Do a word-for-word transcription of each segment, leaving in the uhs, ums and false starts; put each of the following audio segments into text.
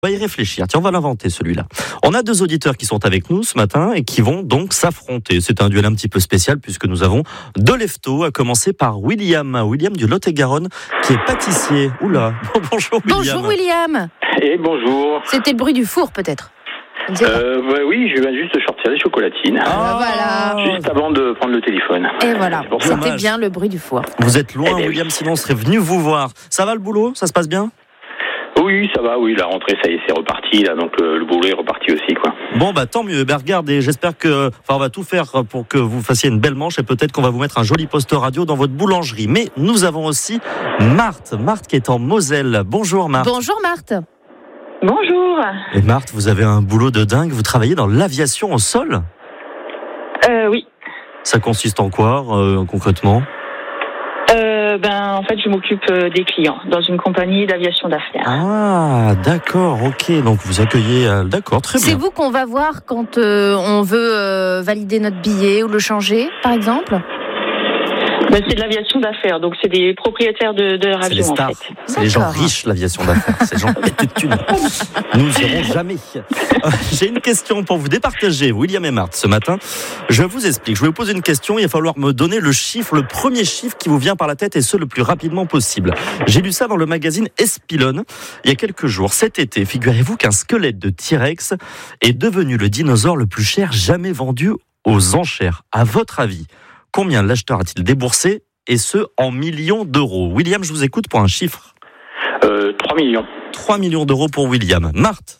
On va y réfléchir. Tiens, on va l'inventer celui-là. On a deux auditeurs qui sont avec nous ce matin et qui vont donc s'affronter. C'est un duel un petit peu spécial puisque nous avons deux leftos, à commencer par William. William du Lot-et-Garonne qui est pâtissier. Oula, bonjour William. Bonjour William. Et bonjour. C'était le bruit du four peut-être. Euh, bah oui, je viens juste de sortir les chocolatines. Ah, voilà. Juste avant de prendre le téléphone. Et voilà, C'est c'était Dommage. bien le bruit du four. Vous êtes loin, Eh bien, William, sinon on serait venu vous voir. Ça va le boulot? Ça se passe bien? Oui, ça va, oui, la rentrée, ça y est, c'est reparti, là, donc le, le boulot est reparti aussi, quoi. Bon, bah tant mieux. Ben, regardez, j'espère que, enfin, on va tout faire pour que vous fassiez une belle manche et peut-être qu'on va vous mettre un joli poste radio dans votre boulangerie. Mais nous avons aussi Marthe. Marthe qui est en Moselle. Bonjour Marthe. Bonjour Marthe. Bonjour. Et Marthe, vous avez un boulot de dingue. Vous travaillez dans l'aviation au sol? Euh, oui. Ça consiste en quoi, euh, concrètement? Euh, ben, en fait, je m'occupe euh, des clients dans une compagnie d'aviation d'affaires. Ah, d'accord, ok. Donc vous accueillez, euh, d'accord, très C'est bien. vous qu'on va voir quand euh, on veut euh, valider notre billet ou le changer, par exemple? Ben, c'est de l'aviation d'affaires, donc c'est des propriétaires de, de leur C'est les avion, en stars, fait. c'est les gens D'accord. riches, l'aviation d'affaires. C'est les gens qui de thunes. Nous n'irons jamais. Euh, J'ai une question pour vous départager, William et Marthe, ce matin. Je vous explique. Je vais vous poser une question. Il va falloir me donner le chiffre, le premier chiffre qui vous vient par la tête et ce, le plus rapidement possible. J'ai lu ça dans le magazine Espilone il y a quelques jours. Cet été, figurez-vous qu'un squelette de T-Rex est devenu le dinosaure le plus cher jamais vendu aux enchères. À votre avis, combien l'acheteur a-t-il déboursé, et ce, en millions d'euros? William, je vous écoute pour un chiffre. Euh, trois millions. trois millions d'euros pour William. Marthe,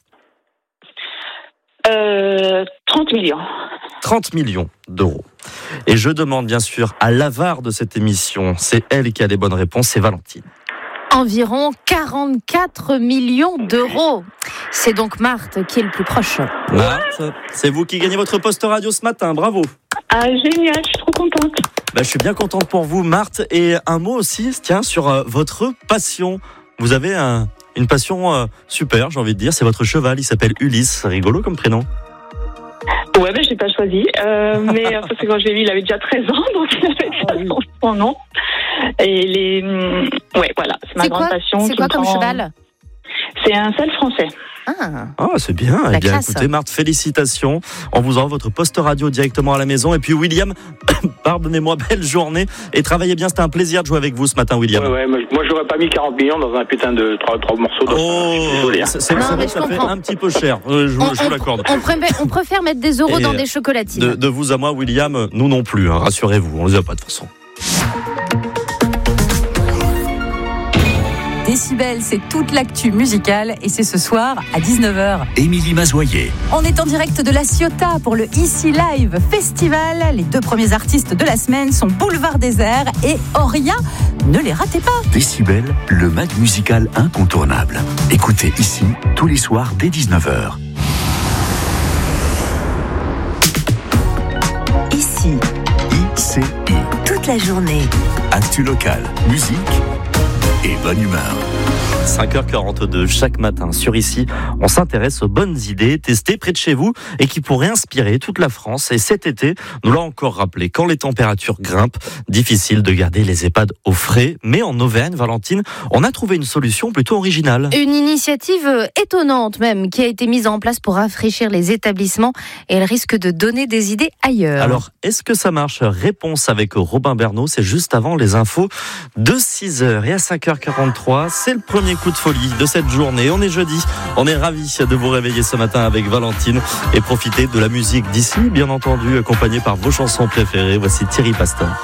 Euh, trente millions. trente millions d'euros. Et je demande bien sûr à l'avare de cette émission, c'est elle qui a les bonnes réponses, c'est Valentine. Environ quarante-quatre millions d'euros. C'est donc Marthe qui est le plus proche. Marthe, c'est vous qui gagnez votre poste radio ce matin, bravo. Ah, génial, je suis trop contente. Bah, je suis bien contente pour vous, Marthe. Et un mot aussi, tiens, sur euh, votre passion. Vous avez un, une passion euh, super, j'ai envie de dire, c'est votre cheval, il s'appelle Ulysse. C'est rigolo comme prénom. Ouais, ben, je l'ai pas choisi. Euh, mais euh, parce que quand je l'ai vu, il avait déjà treize ans, donc il avait déjà Ah oui. son, son nom. Et les, hum, ouais, voilà, c'est ma C'est grande quoi, passion. c'est qui quoi me comme prend- cheval? C'est un seul français. Ah, Ah, c'est bien. La Eh bien, classe. écoutez, Marthe, félicitations. On vous envoie votre poste radio directement à la maison. Et puis, William, pardonnez-moi, belle journée. Et travaillez bien, c'était un plaisir de jouer avec vous ce matin, William. Ouais, ouais, moi, moi, j'aurais pas mis quarante millions dans un putain de trois, trois morceaux d'os. Oh, Je suis désolé, hein. c'est c'est Non, vrai mais que je ça fait comprends. un petit peu cher. Euh, je, vous- on, je vous l'accorde. on, on préfère, on préfère mettre des euros Et, dans euh, des chocolatines. De, de vous à moi, William, nous non plus, hein, rassurez-vous, on les a pas de toute façon. Décibel, c'est toute l'actu musicale et c'est ce soir à dix-neuf heures. Émilie Mazoyer. On est en direct de la Ciotat pour le Ici Live Festival. Les deux premiers artistes de la semaine sont Boulevard Désert et Auria. Ne les ratez pas. Décibel, le mag musical incontournable. Écoutez ici, tous les soirs dès dix-neuf heures. Ici, I C I. toute la journée. Actu locale, musique et bonne humeur. cinq heures quarante-deux, chaque matin sur Ici, on s'intéresse aux bonnes idées testées près de chez vous et qui pourraient inspirer toute la France. Et cet été, nous l'a encore rappelé, quand les températures grimpent, difficile de garder les EHPAD au frais. Mais en Auvergne, Valentine, on a trouvé une solution plutôt originale. Une initiative étonnante même qui a été mise en place pour rafraîchir les établissements et elle risque de donner des idées ailleurs. Alors, est-ce que ça marche? Réponse avec Robin Bernot, c'est juste avant les infos de six heures. Et à cinq heures quarante-trois, c'est le premier coup de folie de cette journée. On est jeudi, on est ravis de vous réveiller ce matin avec Valentine et profiter de la musique d'ici, bien entendu, accompagnée par vos chansons préférées. Voici Thierry Pastor.